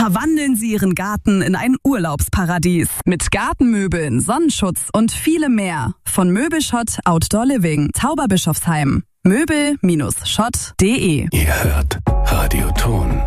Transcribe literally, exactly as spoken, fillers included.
Verwandeln Sie Ihren Garten in ein Urlaubsparadies mit Gartenmöbeln, Sonnenschutz und vielem mehr. Von Möbelschott Outdoor Living, Tauberbischofsheim. Möbel-Schott punkt de. Ihr hört Radio Ton.